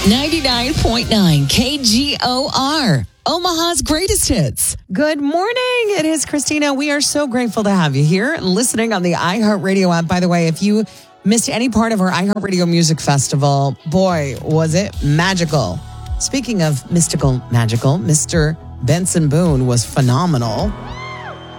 99.9 KGOR, Omaha's greatest hits. Good morning. It is Christina. We are so grateful to have you here listening on the iHeartRadio app. By the way, if you missed any part of our iHeartRadio Music Festival, boy, was it magical. Speaking of mystical, magical, Mr. Benson Boone was phenomenal.